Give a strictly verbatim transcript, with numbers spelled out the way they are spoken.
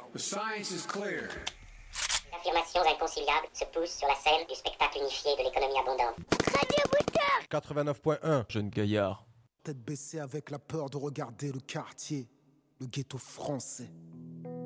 The science is clear. Les affirmations inconciliables se poussent sur la scène du spectacle unifié de l'économie abondante. Radio Booster quatre-vingt-neuf point un. Jeune gaillard. Tête baissée avec la peur de regarder le quartier, le ghetto français.